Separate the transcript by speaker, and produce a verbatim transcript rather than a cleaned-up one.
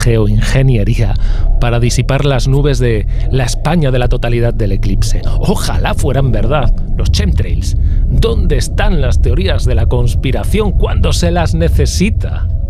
Speaker 1: geoingeniería para disipar las nubes de la España de la totalidad del eclipse. Ojalá fueran verdad los chemtrails. ¿Dónde están las teorías de la conspiración cuando se las necesita?